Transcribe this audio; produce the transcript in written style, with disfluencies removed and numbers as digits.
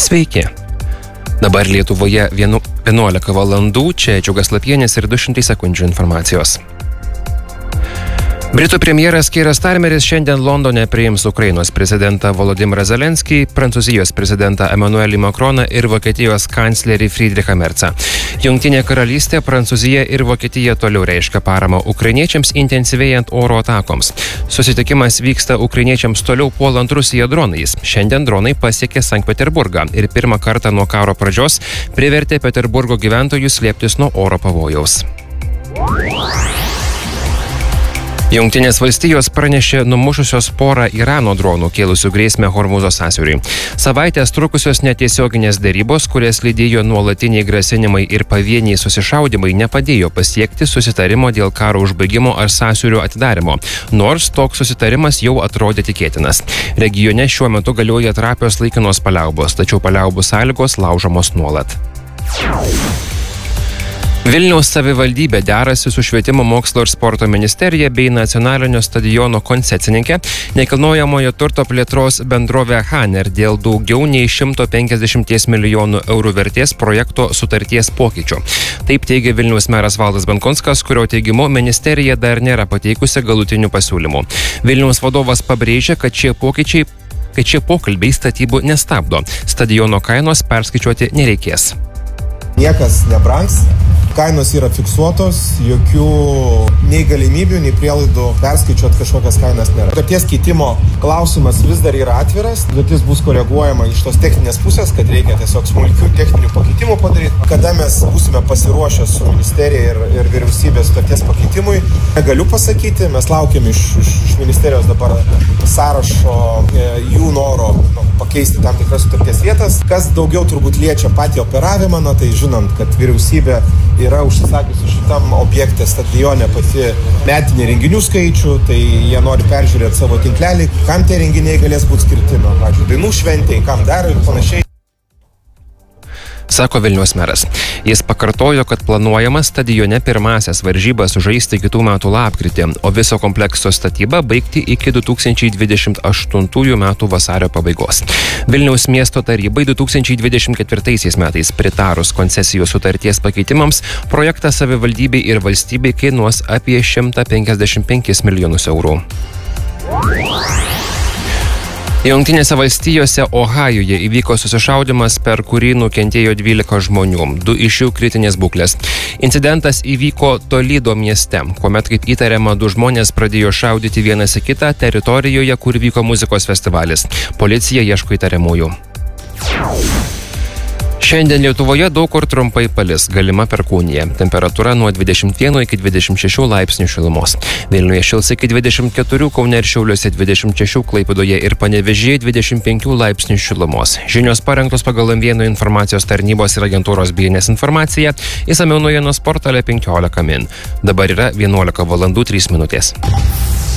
Sveiki. Dabar Lietuvoje 11 valandų, čia Džiugas Lapienis ir 200 sekundžių informacijos. Britų premjeras Keiras Starmeris šiandien Londone priims Ukrainos prezidentą Volodymyrą Zelenskį, Prancūzijos prezidentą Emmanuelį Macroną ir Vokietijos kanclerį Friedrichą Merzą. Jungtinė karalystė, Prancūzija ir Vokietija toliau reiškia paramą ukrainiečiams intensyvėjant oro atakoms. Susitikimas vyksta ukrainiečiams toliau puolant Rusiją dronais. Šiandien dronai pasiekė Sankt Peterburgą ir pirmą kartą nuo karo pradžios privertė Peterburgo gyventojus slėptis nuo oro pavojaus. Jungtinės valstijos pranešė numušusios porą Irano dronų kėlusių grėsmę Hormūzo sąsiauriui. Savaitės trukusios netiesioginės derybos, kurias lydėjo nuolatiniai grasinimai ir pavieniai susišaudimai, nepadėjo pasiekti susitarimo dėl karo užbaigimo ar sąsiaurio atidarimo, nors toks susitarimas jau atrodė tikėtinas. Regione šiuo metu galioja trapios laikinos paliaubos, tačiau paliaubų sąlygos laužomos nuolat. Vilniaus savivaldybė derasi su Švietimo mokslo ir sporto ministerija bei nacionalinio stadiono koncesininkė nekilnojamojo turto plėtros bendrovė Haner dėl daugiau nei 150 milijonų eurų vertės projekto sutarties pokyčių. Taip teigia Vilniaus meras Valdas Benkunskas, kurio teigimu ministerija dar nėra pateikusi galutinių pasiūlymų. Vilniaus vadovas pabrėžia, kad šie pokalbiai statybų nestabdo. Stadiono kainos perskaičiuoti nereikės. Niekas nebrangs, kainos yra fiksuotos, jokių nei galimybių, nei prielaidų perskaičiuoti kažkokias kainas nėra. Sutarties keitimo klausimas vis dar yra atviras, sutartis bus koreguojama iš tos techninės pusės, kad reikia tiesiog smulkių techninių pakeitimų padaryti. Kada mes būsime pasiruošę su ministerija ir vyriausybės sutarties pakeitimui, negaliu pasakyti, mes laukiam iš ministerijos dabar sąrašo jų noro pakeisti tam tikras sutarties vietas. Kas daugiau turbūt liečia patį operavimą, tai žinant, kad vyriausybė yra užsisakiusi šitam objekte stadione pati metinį renginių skaičių, tai jie nori peržiūrėti savo tinklelį, kam tie renginiai galės būti skirti, pavyzdžiui, dainų šventei, kam dar ir panašiai. Sako Vilniaus meras. Jis pakartojo, kad planuojama stadione pirmasias varžybas žaisti kitų metų lapkritį, o viso komplekso statybą baigti iki 2028 metų vasario pabaigos. Vilniaus miesto tarybai 2024 metais pritarus koncesijos sutarties pakeitimams, projektas savivaldybei ir valstybei kainuos apie 155 milijonus eurų. Jungtinėse valstijose Ohajuje įvyko susišaudymas, per kurį nukentėjo 12 žmonių, 2 iš jų kritinės būklės. Incidentas įvyko Toledo mieste, kuomet, kaip įtariama, 2 žmonės pradėjo šaudyti vienas į kitą teritorijoje, kur vyko muzikos festivalis. Policija ieško įtariamųjų. Šiandien Lietuvoje daug kur trumpai palis, galima perkūnija. Temperatūra nuo 21 iki 26 laipsnių šilumos. Vilniuje šils iki 24, Kaune ir Šiauliuose 26, Klaipėdoje ir Panevėžyje 25 laipsnių šilumos. Žinios parengtos pagal M1 informacijos tarnybos ir agentūros BNS informaciją, išsamiau naujienos portale 15 min. Dabar yra 11 valandų 3 minutės.